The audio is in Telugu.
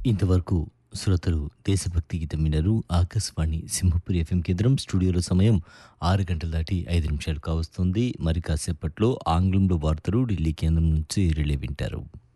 ఇంతవరకు శ్రోతలు దేశభక్తి గీతం వినరు. ఆకాశవాణి సింహపురి ఎఫ్ఎం కేంద్రం స్టూడియోలో సమయం 6 గంటలు దాటి 5 నిమిషాలు కావస్తుంది. మరి కాసేపట్లో ఆంగ్లంలో వార్తలు ఢిల్లీ కేంద్రం నుంచి రిలే వింటారు.